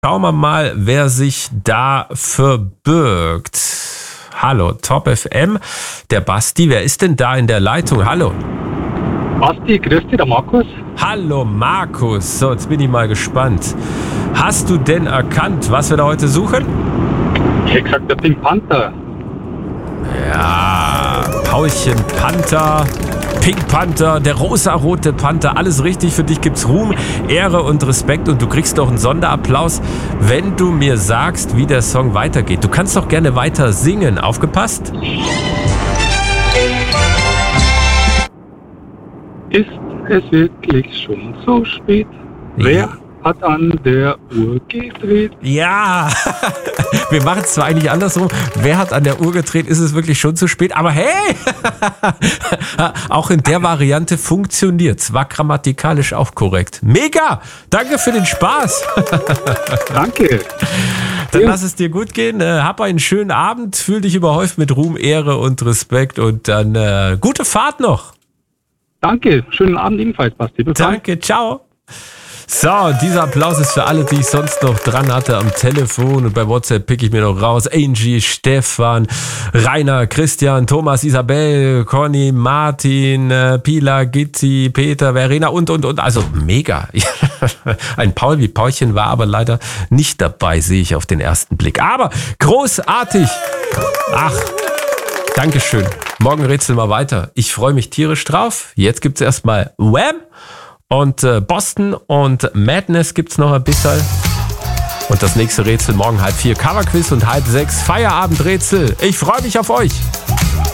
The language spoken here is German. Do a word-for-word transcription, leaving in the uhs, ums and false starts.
Schauen wir mal, wer sich da verbirgt. Hallo, Top F M, der Basti. Wer ist denn da in der Leitung? Hallo. Basti, grüß dich, der Markus. Hallo Markus. So, jetzt bin ich mal gespannt. Hast du denn erkannt, was wir da heute suchen? Ich hätte gesagt, der Pink Panther. Ja, Paulchen Panther, Pink Panther, der rosarote Panther, alles richtig. Für dich gibt's Ruhm, Ehre und Respekt und du kriegst doch einen Sonderapplaus, wenn du mir sagst, wie der Song weitergeht. Du kannst doch gerne weiter singen. Aufgepasst? Ist es wirklich schon so spät? Wer hat an der Uhr gedreht? Ja, wir machen es zwar eigentlich andersrum. Wer hat an der Uhr gedreht? Ist es wirklich schon zu spät? Aber hey, auch in der Variante funktioniert es. War grammatikalisch auch korrekt. Mega! Danke für den Spaß. Danke. Dann lass es dir gut gehen. Äh, hab einen schönen Abend. Fühl dich überhäuft mit Ruhm, Ehre und Respekt. Und dann äh, gute Fahrt noch. Danke. Schönen Abend ebenfalls, Basti. Bis dann. Danke, ciao. So, dieser Applaus ist für alle, die ich sonst noch dran hatte am Telefon. Und bei WhatsApp pick ich mir noch raus. Angie, Stefan, Rainer, Christian, Thomas, Isabel, Conny, Martin, äh, Pila, Gitti, Peter, Verena und, und, und. Also mega. Ein Paul wie Paulchen war aber leider nicht dabei, sehe ich auf den ersten Blick. Aber großartig. Ach, Dankeschön. Morgen rätseln wir weiter. Ich freue mich tierisch drauf. Jetzt gibt's erstmal Wham! Und äh, Boston und Madness gibt's noch ein bisschen. Und das nächste Rätsel morgen halb vier Coverquiz und halb sechs Feierabendrätsel. Ich freue mich auf euch.